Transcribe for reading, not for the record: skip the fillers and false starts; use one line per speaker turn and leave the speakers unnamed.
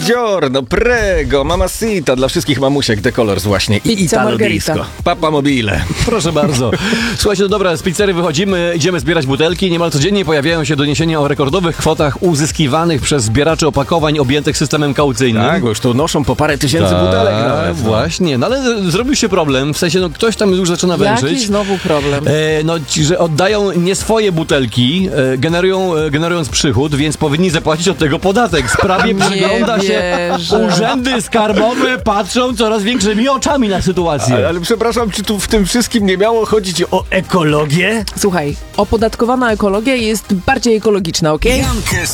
Buongiorno, prego, mamacita dla wszystkich mamusiek, The Colors właśnie. I
Pizza
Italo
Margherita.
Disco. Papa Mobile.
Proszę bardzo. Słuchajcie, no dobra, z pizzerii wychodzimy, idziemy zbierać butelki. Niemal codziennie pojawiają się doniesienia o rekordowych kwotach uzyskiwanych przez zbieraczy opakowań objętych systemem kaucyjnym.
Tak, bo już tu noszą po parę tysięcy butelek nawet. No.
Właśnie, no ale zrobił się problem, w sensie, no ktoś tam już zaczyna wężyć.
Jaki znowu problem?
No ci, że oddają nie swoje butelki, generując przychód, więc powinni zapłacić od tego podatek. Sprawie przygląda się
wierzę.
urzędy skarbowe, patrzą coraz większymi oczami na sytuację.
Ale przepraszam, czy tu w tym wszystkim nie miało chodzić o ekologię?
Słuchaj, opodatkowana ekologia jest bardziej ekologiczna, okej?
Jankę